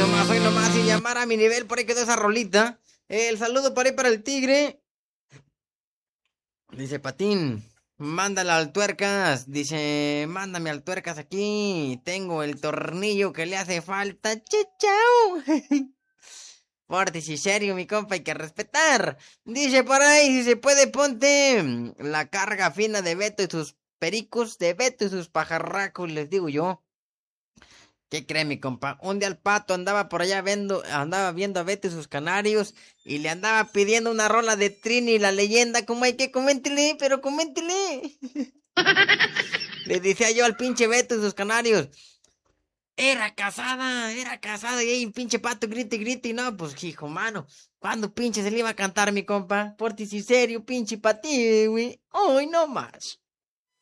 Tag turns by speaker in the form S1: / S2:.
S1: hoy nomás, sin llamar a mi nivel, por ahí quedó esa rolita. El saludo por ahí para el tigre. Dice Patín, mándala al tuercas. Dice, mándame al tuercas aquí. Tengo el tornillo que le hace falta. Chau. Fortis y serio, mi compa, hay que respetar. Dice por ahí, si se puede, ponte la carga fina de Beto y sus pericos, de Beto y sus pajarracos, les digo yo. ¿Qué cree, mi compa? Un día el pato andaba por allá andaba viendo a Beto y sus canarios y le andaba pidiendo una rola de Trini, la leyenda. Como hay que coméntele, pero coméntele. Le decía yo al pinche Beto y sus canarios. Era casada, y ahí pinche pato grite y grite, y no, pues hijo, mano, ¿cuándo pinche se le iba a cantar, mi compa? Portis y serio, pinche patí, güey, hoy no más.